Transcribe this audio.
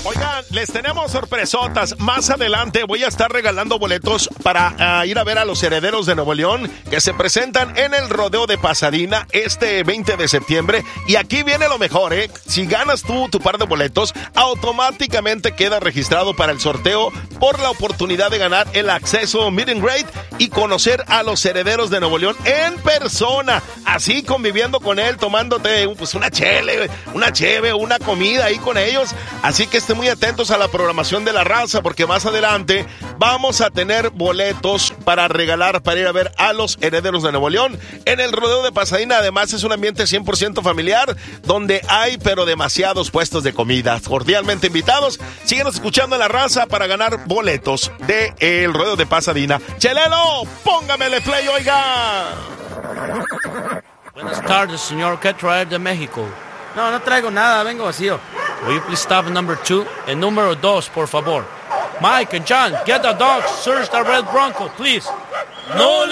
Oigan, les tenemos sorpresotas. Más adelante voy a estar regalando boletos para ir a ver a los Herederos de Nuevo León que se presentan en el Rodeo de Pasadena este 20 de septiembre. Y aquí viene lo mejor, ¿eh? Si ganas tú tu par de boletos, automáticamente queda registrado para el sorteo por la oportunidad de ganar el acceso Meet and Greet y conocer a los Herederos de Nuevo León en persona. Así conviviendo con él, tomándote pues una cheve, una comida ahí con ellos. Así que estén muy atentos a la programación de La Raza, porque más adelante vamos a tener boletos para regalar para ir a ver a los Herederos de Nuevo León en el Rodeo de Pasadena. Además es un ambiente 100% familiar donde hay pero demasiados puestos de comida. Cordialmente invitados. Síguenos escuchando en La Raza para ganar boletos de el Rodeo de Pasadena. Chelelo, póngamele play, oiga. Buenas tardes, señor. ¿Qué traer de México? No traigo nada, vengo vacío. Will you please stop number 2? El número 2, por favor. Mike and John, get the dogs. Search the red Bronco, please. No